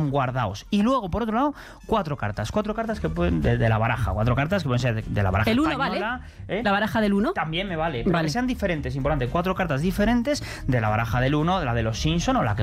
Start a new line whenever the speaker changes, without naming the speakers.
están guardados. Y luego, por otro lado, cuatro cartas que pueden de la baraja, cuatro cartas que pueden ser de la baraja
¿El 1
española,
vale? ¿La baraja del 1?
También me vale, pero que sean diferentes, importante, cuatro cartas diferentes de la baraja del 1, de la de los Simpson o la que